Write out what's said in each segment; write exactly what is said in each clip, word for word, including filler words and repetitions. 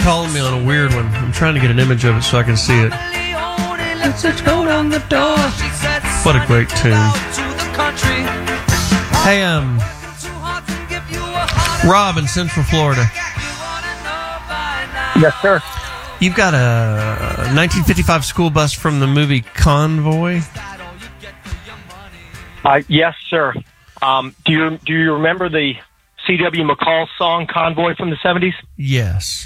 calling me on a weird one. I'm trying to get an image of it so I can see it. Let's go on the door. What a great tune. Hey, um, Rob in Central Florida. Yes, sir. You've got a nineteen fifty-five school bus from the movie Convoy? Uh, yes, sir. Um, do you do you remember the C W McCall song Convoy from the seventies? Yes.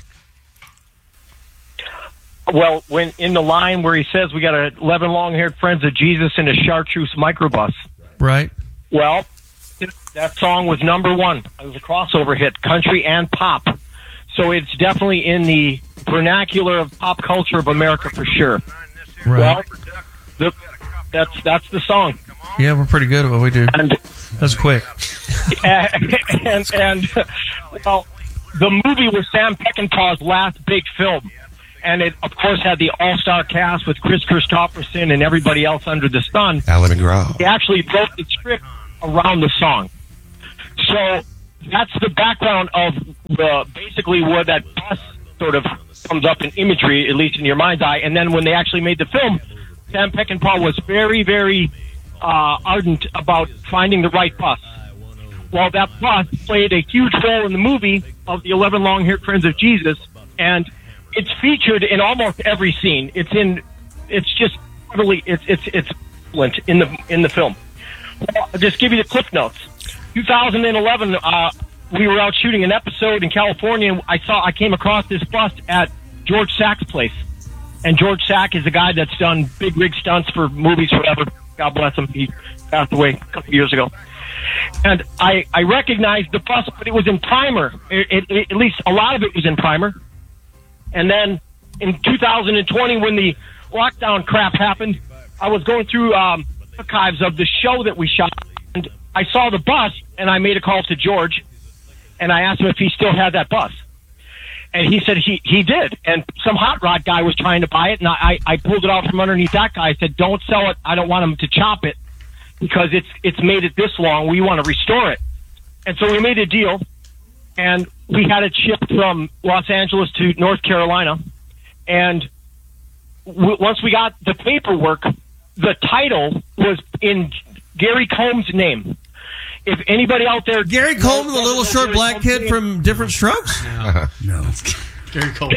Well, when in the line where he says we got eleven long-haired friends of Jesus in a chartreuse microbus. Right. Well, that song was number one. It was a crossover hit, country and pop. So it's definitely in the vernacular of pop culture of America for sure. Right. Well, the, that's that's the song. Yeah, we're pretty good at what we do. And, that's quick. And, and, and well, the movie was Sam Peckinpah's last big film. And it, of course, had the all-star cast with Chris Christopherson and everybody else under the sun. Alan McGraw. He actually wrote the script around the song. So that's the background of the basically where that bus sort of comes up in imagery, at least in your mind's eye. And then when they actually made the film, Sam Peckinpah was very, very uh, ardent about finding the right bus. Well, that bus played a huge role in the movie of the eleven Long-Haired Friends of Jesus, and it's featured in almost every scene. It's in, it's just really, it's it's it's excellent in the in the film. Well, I'll just give you the clip notes. twenty eleven, uh, we were out shooting an episode in California, and I saw, I came across this bus at George Sack's place. And George Sack is a guy that's done big rig stunts for movies forever. God bless him. He passed away a couple of years ago. And I, I recognized the bus, but it was in primer. It, it, it, at least a lot of it was in primer. And then in two thousand twenty, when the lockdown crap happened, I was going through um, archives of the show that we shot, and I saw the bus, and I made a call to George, and I asked him if he still had that bus. And he said he, he did. And some hot rod guy was trying to buy it, and I, I pulled it out from underneath that guy. I said, don't sell it. I don't want him to chop it because it's it's made it this long. We want to restore it. And so we made a deal, and we had it shipped from Los Angeles to North Carolina. And w- once we got the paperwork, the title was in Gary Combs' name. If anybody out there... Gary Combs, the little short black kid from Different Strokes? No. No. Gary Combs.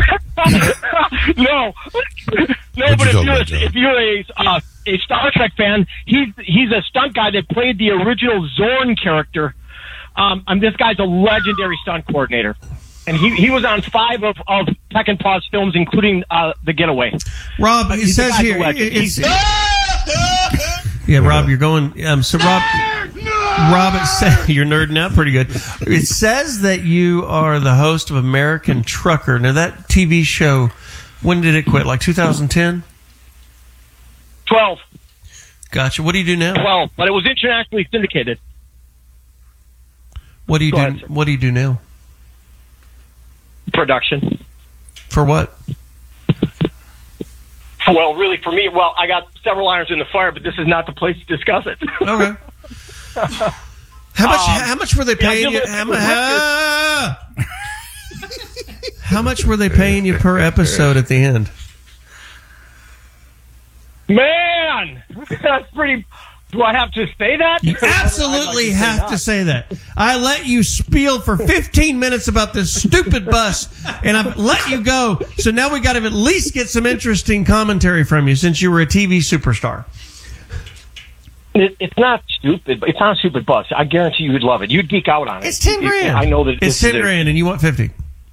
no. No, but if you're, a, if you're a, uh, a Star Trek fan, he's, he's a stunt guy that played the original Zorn character. Um, and this guy's a legendary stunt coordinator. And he, he was on five of, of Peckinpah's films, including uh, The Getaway. Rob, it says here... It's, yeah, Rob, you're going... Um, so, Rob... Rob, it says, you're nerding out pretty good. It says that you are the host of American Trucker. Now, that T V show, when did it quit? Like two thousand ten? twelve. Gotcha. What do you do now? twelve, but it was internationally syndicated. What do you Go do? ahead, What do you do now? Production. For what? Well, really, for me, well, I got several irons in the fire, but this is not the place to discuss it. Okay. How much? Um, how much were they paying yeah, you? How, how, how much were they paying you per episode at the end? Man, that's pretty. Do I have to say that? You absolutely like to have to say that. I let you spiel for fifteen minutes about this stupid bus, and I've let you go. So now we got to at least get some interesting commentary from you, since you were a T V superstar. It, it's not stupid, but it's not a stupid bus. I guarantee you would love it. You'd geek out on it. It's ten grand. I know that it's ten grand, and you want fifty.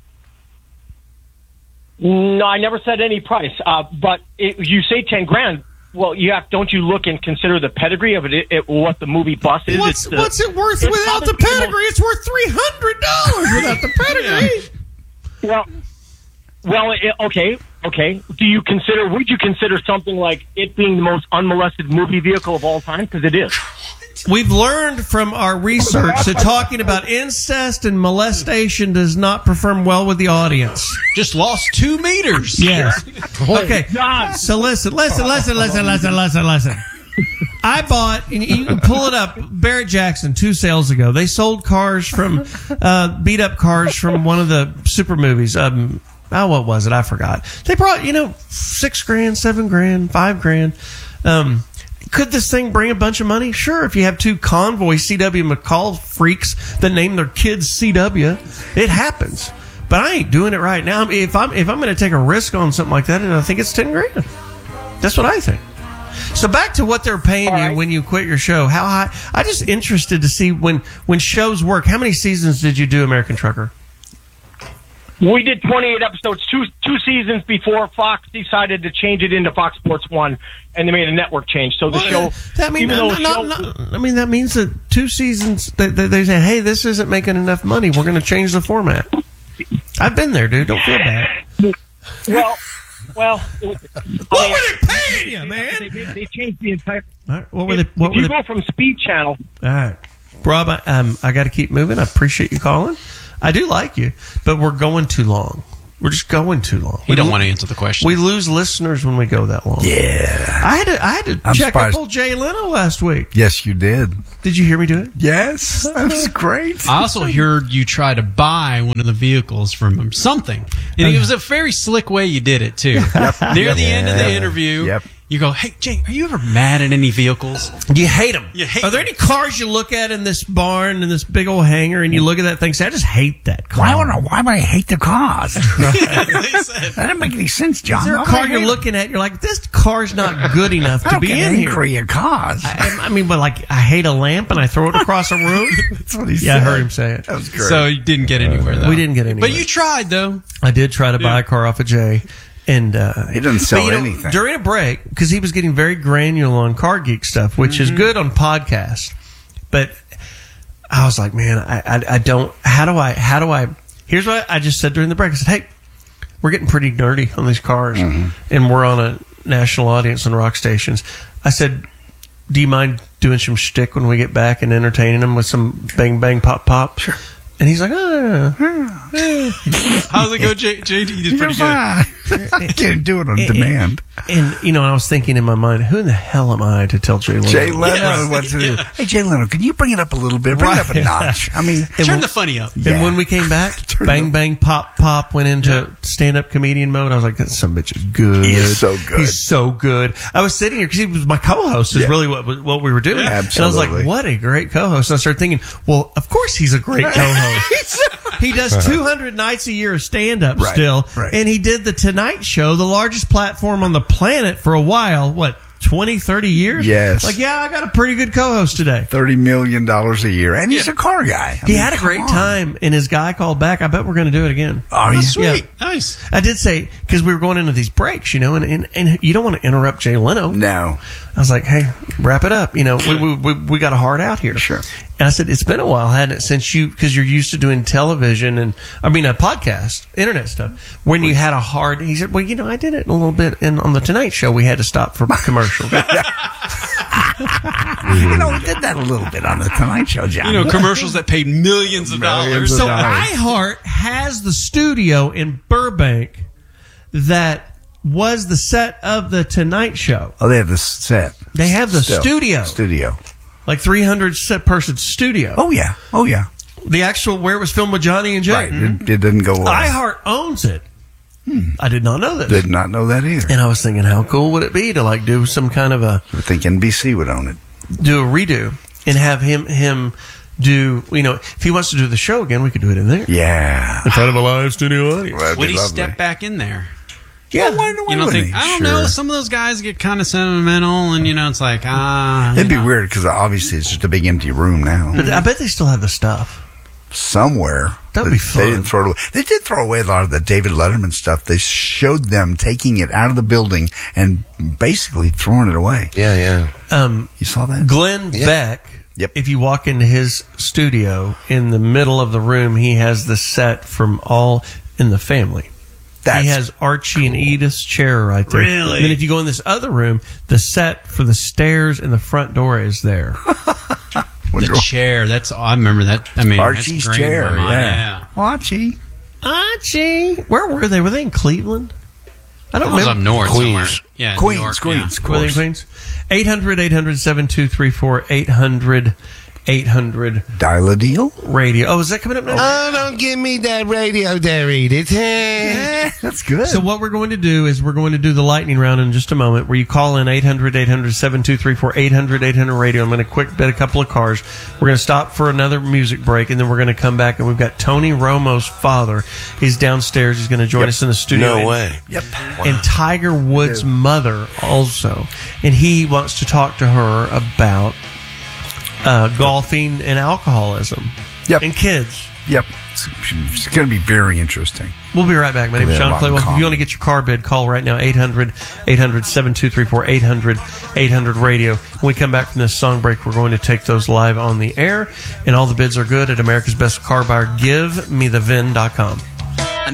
No, I never said any price. Uh, but it, you say ten grand. Well, you have. Don't you look and consider the pedigree of it? it, it what the movie bus is? What's, the, what's it worth without the pedigree? It's worth three hundred dollars without the pedigree. Yeah. Well, well, it, okay, okay. Do you consider? Would you consider something like it being the most unmolested movie vehicle of all time? Because it is. We've learned from our research that talking about incest and molestation does not perform well with the audience. Just lost two meters. Yes. Okay. So listen, listen, listen, listen, listen, listen, listen. I bought, and you can pull it up, Barrett Jackson, two sales ago. They sold cars from, uh, beat up cars from one of the super movies. Um, oh, what was it? I forgot. They brought, you know, six grand, seven grand, five grand. Um, could this thing bring a bunch of money? Sure. If you have two Convoy C W McCall freaks that name their kids C W, it happens. But I ain't doing it right now. If I'm if I'm going to take a risk on something like that, I think it's ten grand. That's what I think. So back to what they're paying right. you when you quit your show. How high? I'm just interested to see when when shows work. How many seasons did you do American Trucker? We did twenty-eight episodes, two two seasons before Fox decided to change it into Fox Sports One, and they made a network change. So the well, show, that mean, even no, though the no, show, no, I mean, that means that two seasons, they, they, they say, hey, this isn't making enough money. We're going to change the format. I've been there, dude. Don't feel bad. well, well, what were they paying you, man? They, they, they changed the entire. All right, what were they? What if were you they? go from Speed Channel. All right, Rob, I, um, I got to keep moving. I appreciate you calling. I do like you, but we're going too long. We're just going too long. We don't want to answer the question. We lose listeners when we go that long. Yeah. I had to, I had to I'm check surprised. up on Jay Leno last week. Yes, you did. Did you hear me do it? Yes. That's great. I also heard you try to buy one of the vehicles from him, something. And it was a very slick way you did it, too. Near the end of the interview, Yep. you go, hey, Jay, are you ever mad at any vehicles? You hate them. You hate Are there them. any cars you look at in this barn, in this big old hangar, and you look at that thing and say, I just hate that car? Why, would I, why would I hate the cars? They said, That doesn't make any sense, John. Is there a Why car would I you're hate looking at, you're like, this car's not good enough I to don't be get in here? angry at cars. I, I mean, but like, I hate a lamp and I throw it across a room. That's what he Yeah, I said. heard him say it. That was great. so you didn't get anywhere, though. We didn't get anywhere. But you tried, though. I did try to buy a car off of Jay. And uh, He doesn't sell but, you know, anything. During a break, because he was getting very granular on Car Geek stuff, which Mm-hmm. is good on podcasts. But I was like, man, I, I, I don't. How do I? How do I? Here's what I just said during the break. I said, hey, we're getting pretty nerdy on these cars, Mm-hmm. and we're on a national audience on rock stations. I said, do you mind doing some shtick when we get back and entertaining them with some bang bang pop pop? Sure. And he's like, oh. How's it go, J- J D? You did You're pretty good. fine. I can't do it on demand. And, you know, I was thinking in my mind, who in the hell am I to tell Jay Leno? Jay Leno, Yes. what to do? Yeah. Hey, Jay Leno, can you bring it up a little bit? Bring it up a Right. notch. I mean, Turn the funny up. And Yeah. when we came back, Turn bang, up. bang, pop, pop went into stand-up comedian mode. I was like, that some bitch is good. He is so good. He's so good. I was sitting here because he was my co-host is Yeah. really what what we were doing. Yeah, and I was like, absolutely. what a great co-host. And I started thinking, well, of course he's a great co-host. He does two hundred nights a year of stand-up Right, still. right. And he did The Tonight Show, the largest platform on the planet for a while. What, twenty, thirty years? Yes. Like, yeah, I got a pretty good co-host today. thirty million dollars a year. And he's a car guy. I He mean, had a come great on. time, and his guy called back. I bet we're going to do it again. Oh, Oh, yeah. sweet. Yeah. Nice. I did say, because we were going into these breaks, you know, and, and, and you don't want to interrupt Jay Leno. No. I was like, hey, wrap it up. You know, we, we, we, we got a heart out here. Sure. And I said, it's been a while, hadn't it, since you, because you're used to doing television and, I mean, a podcast, internet stuff, when you had a hard, he said, well, you know, I did it a little bit in, on the Tonight Show. We had to stop for commercial. You know, we did that a little bit on the Tonight Show, John. You know, commercials that paid millions of Millions dollars. of So dollars. iHeart has the studio in Burbank that was the set of the Tonight Show. Oh, they have the set. They have the Still. studio, Studio. like three hundred set person studio. Oh, yeah. Oh, yeah. The actual where it was filmed with Johnny and Jay. Right. It, it didn't go away. iHeart owns it. I did not know this. Did not know that either. And I was thinking, how cool would it be to like do some kind of a I think N B C would own it. do a redo and have him him do, you know, if he wants to do the show again, we could do it in there Yeah. in front of a live studio audience. That'd Would be he lovely. step back in there? Yeah, Why, why You don't wouldn't think? he? I don't Sure. know. Some of those guys get kind of sentimental, and you know, it's like ah. It'd you be know. weird because obviously it's just a big empty room now. but I bet they still have the stuff. Somewhere. That'd They- be fun. They didn't throw it away. They did throw away a lot of the David Letterman stuff. They showed them taking it out of the building and basically throwing it away. Yeah, yeah. Um, You saw that? Glenn Yeah. Beck. Yep. If you walk into his studio, in the middle of the room, he has the set from All in the Family. That's he has Archie and Edith's chair right there. Really? And then if you go in this other room, the set for the stairs and the front door is there. The chair. That's I remember that. I mean, Archie's that's great in chair. my mind, Yeah. Archie. Archie, where were they? Were they in Cleveland? I don't That was up remember. north Queens. somewhere. Yeah, New Queens, York, Queens, of Were they in course. Queens? eight hundred, eight hundred, seven two three four, eight hundred, eight hundred Dial a deal? radio. Oh, is that coming up next? Oh, don't give me that radio there, Edith. Yeah, that's good. So what we're going to do is we're going to do the lightning round in just a moment, where you call in eight hundred, eight hundred, seven two three four, eight hundred, eight hundred radio. I'm going to quick bet a couple of cars. We're going to stop for another music break, and then we're going to come back, and we've got Tony Romo's father. He's downstairs. He's going to join Yep. us in the studio. No And- way. Yep. And Tiger Woods' mother also. And he wants to talk to her about uh, golfing and alcoholism. Yep. And kids. Yep. It's, it's going to be very interesting. We'll be right back. My name is We have a Sean lot in Claywell. If common. you want to get your car bid, call right now, eight hundred, eight hundred, seven two three four, eight hundred, eight hundred radio. When we come back from this song break, we're going to take those live on the air. And all the bids are good at America's Best Car Buyer. Give me the V I N dot com.